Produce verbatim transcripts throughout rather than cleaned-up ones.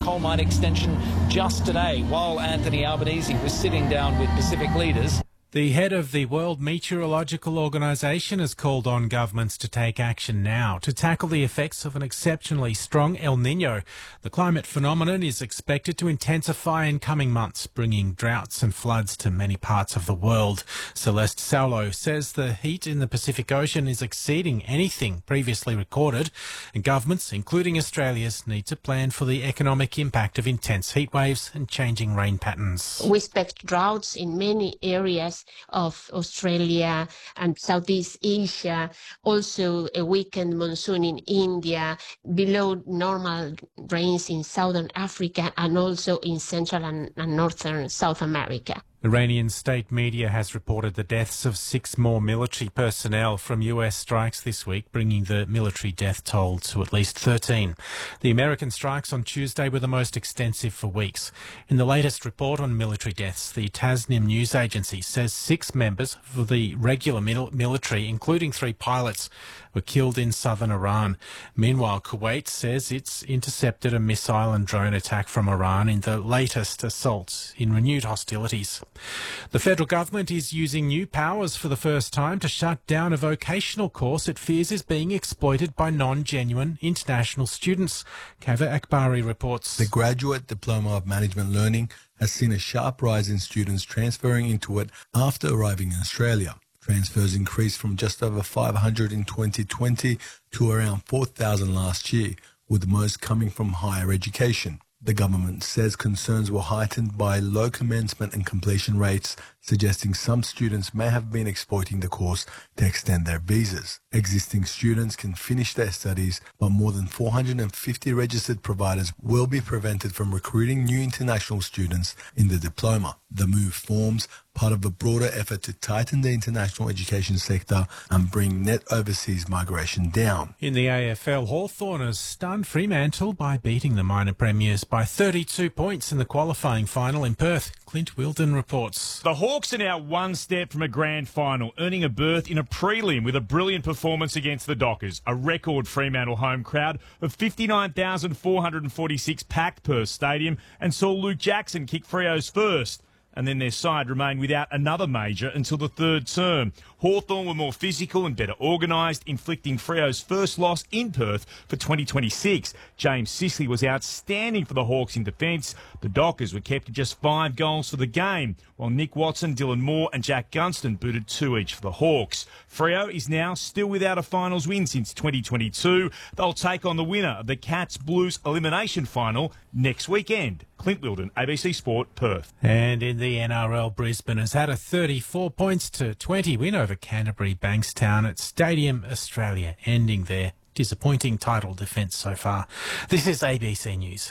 coal mine extension just today, while Anthony Albanese was sitting down with Pacific leaders. The head of the World Meteorological Organization has called on governments to take action now to tackle the effects of an exceptionally strong El Niño. The climate phenomenon is expected to intensify in coming months, bringing droughts and floods to many parts of the world. Celeste Saulo says the heat in the Pacific Ocean is exceeding anything previously recorded, and governments, including Australia's, need to plan for the economic impact of intense heat waves and changing rain patterns. We expect droughts in many areas of Australia and Southeast Asia, also a weakened monsoon in India, below normal rains in Southern Africa and also in Central and, and Northern South America. Iranian state media has reported the deaths of six more military personnel from U S strikes this week, bringing the military death toll to at least thirteen. The American strikes on Tuesday were the most extensive for weeks. In the latest report on military deaths, the Tasnim news agency says six members of the regular mil- military, including three pilots, were killed in southern Iran. Meanwhile, Kuwait says it's intercepted a missile and drone attack from Iran in the latest assaults in renewed hostilities. The federal government is using new powers for the first time to shut down a vocational course it fears is being exploited by non-genuine international students. Kava Akbari reports. The Graduate Diploma of Management Learning has seen a sharp rise in students transferring into it after arriving in Australia. Transfers increased from just over five hundred in twenty twenty to around four thousand last year, with most coming from higher education. The government says concerns were heightened by low commencement and completion rates, suggesting some students may have been exploiting the course to extend their visas. Existing students can finish their studies, but more than four hundred fifty registered providers will be prevented from recruiting new international students in the diploma. The move forms part of a broader effort to tighten the international education sector and bring net overseas migration down. In the A F L, Hawthorn has stunned Fremantle by beating the minor premiers by thirty-two points in the qualifying final in Perth. Clint Wilden reports. The Hawks are now one step from a grand final, earning a berth in a prelim with a brilliant performance against the Dockers. A record Fremantle home crowd of fifty-nine thousand four hundred forty-six packed Perth Stadium and saw Luke Jackson kick Freo's first. And then their side remained without another major until the third term. Hawthorn were more physical and better organised, inflicting Freo's first loss in Perth for twenty twenty-six. James Sicily was outstanding for the Hawks in defence. The Dockers were kept to just five goals for the game, while Nick Watson, Dylan Moore and Jack Gunston booted two each for the Hawks. Freo is now still without a finals win since twenty twenty-two. They'll take on the winner of the Cats Blues elimination final next weekend. Clint Wilden, A B C Sport, Perth. And in the N R L, Brisbane has had a thirty-four points to twenty win over Canterbury Bankstown at Stadium Australia, ending their disappointing title defence so far. This is A B C News.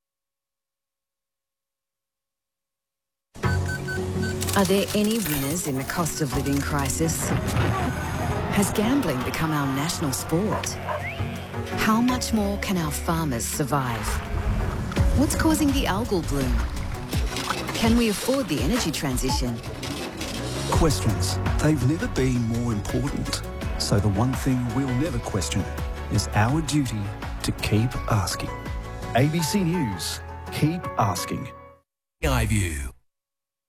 Are there any winners in the cost of living crisis? Has gambling become our national sport? How much more can our farmers survive? What's causing the algal bloom? Can we afford the energy transition? Questions. They've never been more important. So the one thing we'll never question is our duty to keep asking. A B C News. Keep asking. iView.